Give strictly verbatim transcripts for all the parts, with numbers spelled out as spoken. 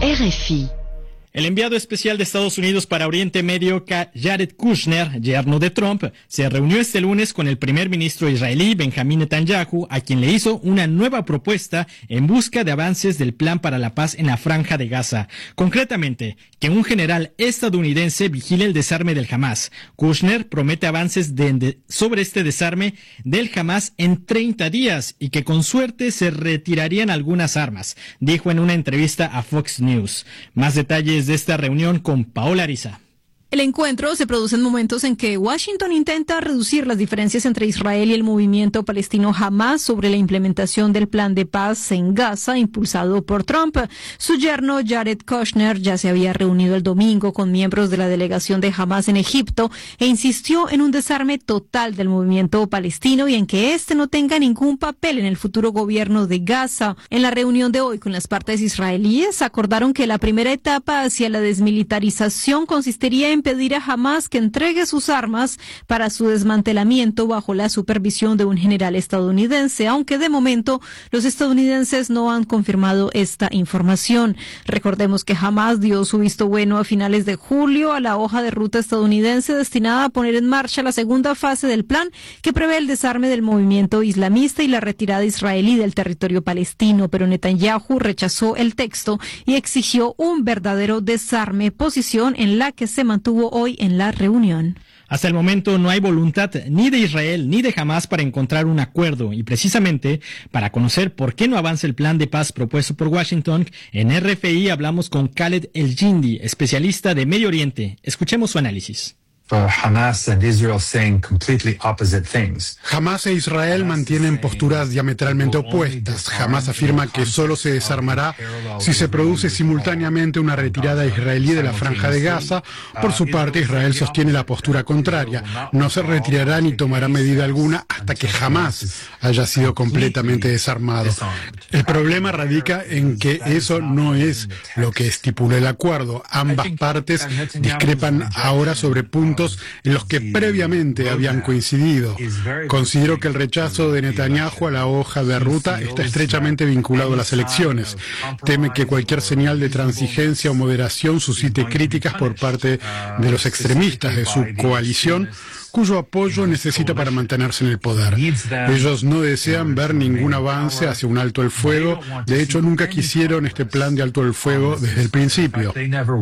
R F I. El enviado especial de Estados Unidos para Oriente Medio, Jared Kushner, yerno de Trump, se reunió este lunes con el primer ministro israelí Benjamín Netanyahu, a quien le hizo una nueva propuesta en busca de avances del plan para la paz en la Franja de Gaza. Concretamente, que un general estadounidense vigile el desarme del Hamas. Kushner promete avances de, de, sobre este desarme del Hamas en treinta días y que con suerte se retirarían algunas armas, dijo en una entrevista a Fox News. Más detalles de esta reunión con Paola Ariza. El encuentro se produce en momentos en que Washington intenta reducir las diferencias entre Israel y el movimiento palestino Hamas sobre la implementación del plan de paz en Gaza impulsado por Trump. Su yerno Jared Kushner ya se había reunido el domingo con miembros de la delegación de Hamas en Egipto e insistió en un desarme total del movimiento palestino y en que éste no tenga ningún papel en el futuro gobierno de Gaza. En la reunión de hoy con las partes israelíes acordaron que la primera etapa hacia la desmilitarización consistiría en pedir a Hamas que entregue sus armas para su desmantelamiento bajo la supervisión de un general estadounidense, aunque de momento los estadounidenses no han confirmado esta información. Recordemos que Hamas dio su visto bueno a finales de julio a la hoja de ruta estadounidense destinada a poner en marcha la segunda fase del plan que prevé el desarme del movimiento islamista y la retirada israelí del territorio palestino, pero Netanyahu rechazó el texto y exigió un verdadero desarme, posición en la que se mantuvo hoy en la reunión. Hasta el momento no hay voluntad ni de Israel ni de Hamas para encontrar un acuerdo y precisamente para conocer por qué no avanza el plan de paz propuesto por Washington, en R F I hablamos con Khaled El-Jindi, especialista de Medio Oriente. Escuchemos su análisis. Hamas and Israel saying completely opposite things. Hamas e Israel mantienen posturas diametralmente opuestas. Hamas afirma que solo se desarmará si se produce simultáneamente una retirada israelí de la Franja de Gaza. Por su parte, Israel sostiene la postura contraria. No se retirará ni tomará medida alguna hasta que Hamas haya sido completamente desarmado. El problema radica en que eso no es lo que estipula el acuerdo. Ambas partes discrepan ahora sobre puntos en los que previamente habían coincidido. Considero que el rechazo de Netanyahu a la hoja de ruta está estrechamente vinculado a las elecciones. Teme que cualquier señal de transigencia o moderación suscite críticas por parte de los extremistas de su coalición, cuyo apoyo necesita para mantenerse en el poder. Ellos no desean ver ningún avance hacia un alto el fuego. De hecho, nunca quisieron este plan de alto el fuego desde el principio.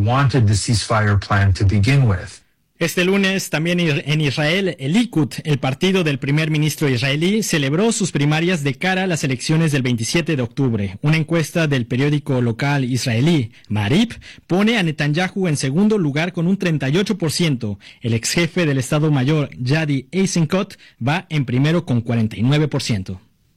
Este lunes, también en Israel, el Likud, el partido del primer ministro israelí, celebró sus primarias de cara a las elecciones del veintisiete de octubre. Una encuesta del periódico local israelí, Maariv, pone a Netanyahu en segundo lugar con un treinta y ocho por ciento. El ex jefe del Estado Mayor, Gadi Eisenkot, va en primero con cuarenta y nueve por ciento.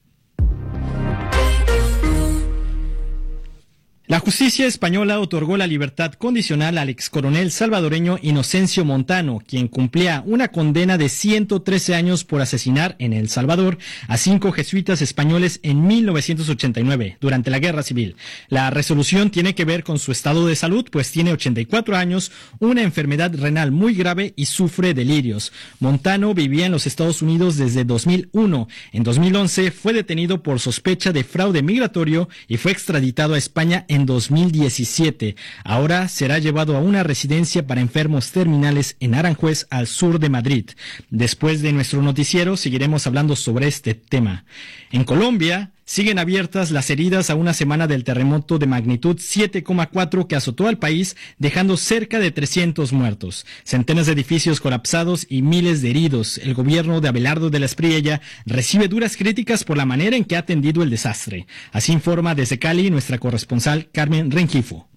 La justicia española otorgó la libertad condicional al excoronel salvadoreño Inocencio Montano, quien cumplía una condena de ciento trece años por asesinar en El Salvador a cinco jesuitas españoles en mil novecientos ochenta y nueve, durante la Guerra Civil. La resolución tiene que ver con su estado de salud, pues tiene ochenta y cuatro años, una enfermedad renal muy grave y sufre delirios. Montano vivía en los Estados Unidos desde dos mil uno. En dos mil once fue detenido por sospecha de fraude migratorio y fue extraditado a España en en dos mil diecisiete. Ahora será llevado a una residencia para enfermos terminales en Aranjuez, al sur de Madrid. Después de nuestro noticiero seguiremos hablando sobre este tema. En Colombia siguen abiertas las heridas a una semana del terremoto de magnitud siete coma cuatro que azotó al país, dejando cerca de trescientos muertos, centenas de edificios colapsados y miles de heridos. El gobierno de Abelardo de la Espriella recibe duras críticas por la manera en que ha atendido el desastre. Así informa desde Cali nuestra corresponsal Carmen Rengifo.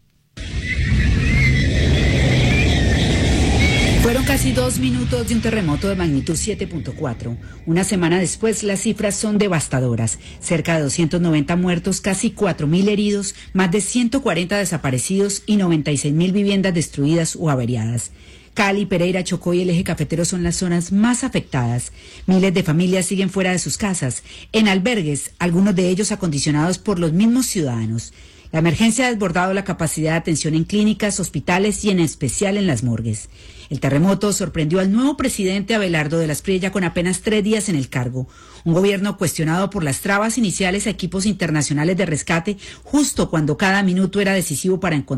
Fueron casi dos minutos de un terremoto de magnitud siete punto cuatro. Una semana después, las cifras son devastadoras. Cerca de doscientos noventa muertos, casi cuatro mil heridos, más de ciento cuarenta desaparecidos y noventa y seis mil viviendas destruidas o averiadas. Cali, Pereira, Chocó y el eje cafetero son las zonas más afectadas. Miles de familias siguen fuera de sus casas, en albergues, algunos de ellos acondicionados por los mismos ciudadanos. La emergencia ha desbordado la capacidad de atención en clínicas, hospitales y en especial en las morgues. El terremoto sorprendió al nuevo presidente Abelardo de la Espriella con apenas tres días en el cargo. Un gobierno cuestionado por las trabas iniciales a equipos internacionales de rescate, justo cuando cada minuto era decisivo para encontrar